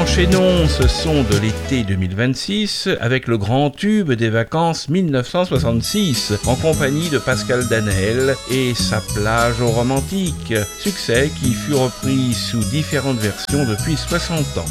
Enchaînons ce son de l'été 2026 avec le grand tube des vacances 1966 en compagnie de Pascal Danel et sa plage aux romantiques, succès qui fut repris sous différentes versions depuis 60 ans.